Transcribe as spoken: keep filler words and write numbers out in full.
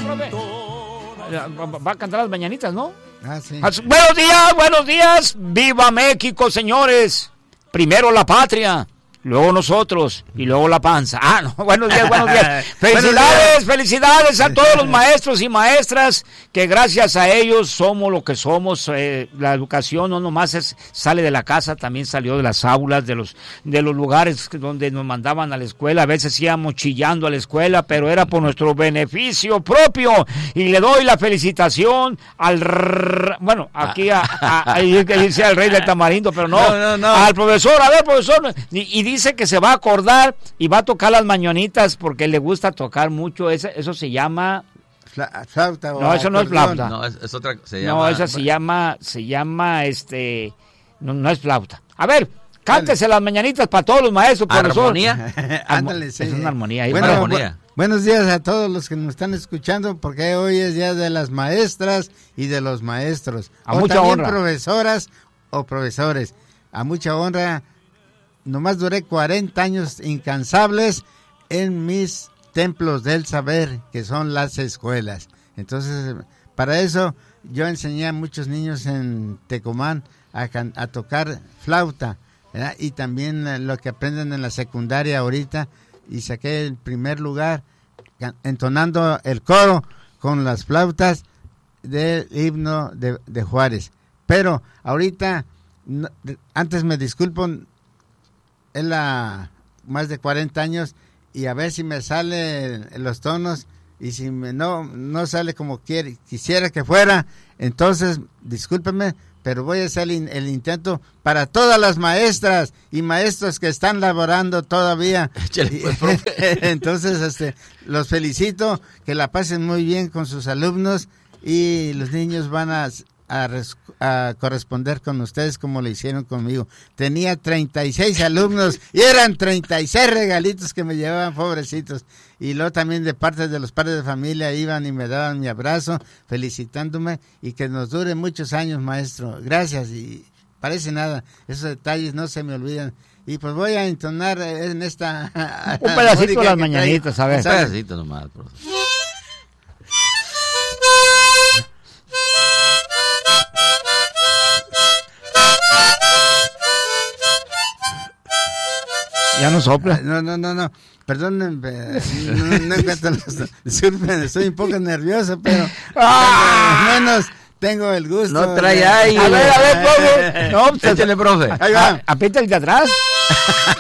profe. Va a cantar las mañanitas, ¿no? Ah, sí. Buenos días, buenos días. ¡Viva México, señores! Primero la patria, luego nosotros y luego la panza. Ah, no, buenos días, buenos días. Felicidades, felicidades a todos los maestros y maestras que gracias a ellos somos lo que somos. Eh, la educación no nomás es, sale de la casa, también salió de las aulas, de los de los lugares donde nos mandaban a la escuela. A veces íbamos chillando a la escuela, pero era por nuestro beneficio propio. Y le doy la felicitación al, bueno, aquí a, a, a dice al rey del tamarindo, pero no, no, no, no. al profesor, a ver, profesor, y, y dice que se va a acordar y va a tocar las mañanitas porque le gusta tocar mucho. Eso, eso se llama flauta. No, eso no es flauta. No, es, es otra. Se llama, no, esa se llama, se llama, este, no, no es flauta. A ver, cántese las mañanitas para todos los maestros, profesor. ¿Armonía? Ándale, sí. Es una armonía. Bueno, armonía. Bu- buenos días a todos los que nos están escuchando, porque hoy es día de las maestras y de los maestros. A o mucha también honra. profesoras o profesores. A mucha honra. Nomás duré cuarenta años incansables en mis templos del saber, que son las escuelas. Entonces, para eso yo enseñé a muchos niños en Tecomán a, can- a tocar flauta, ¿verdad? Y también eh, lo que aprenden en la secundaria ahorita, y saqué el primer lugar can- entonando el coro con las flautas del himno de, de Juárez. Pero ahorita, no, antes me disculpo, es la más de cuarenta años y a ver si me sale los tonos, y si me, no no sale como quiere, quisiera que fuera, entonces discúlpeme, pero voy a hacer el, el intento para todas las maestras y maestros que están laborando todavía. Échale, pues, profe. Entonces este los felicito, que la pasen muy bien con sus alumnos, y los niños van a A, res, a corresponder con ustedes como lo hicieron conmigo. Tenía treinta y seis alumnos y eran treinta y seis regalitos que me llevaban, pobrecitos. Y luego también de parte de los padres de familia iban y me daban mi abrazo felicitándome, y que nos dure muchos años, maestro. Gracias, y parece nada, esos detalles no se me olvidan. Y pues voy a entonar en esta un pedacito de las mañanitas, a ver. Un pedacito nomás, profesor. Ya no sopla. No, no, no, no. Perdonen, no, no encuentro los... Disculpen, estoy un poco nervioso, pero ¡Ah! al menos tengo el gusto. No trae de... aire. A ver, a ver, profe. No, échale, profe. Ahí va. Aprieta el de atrás.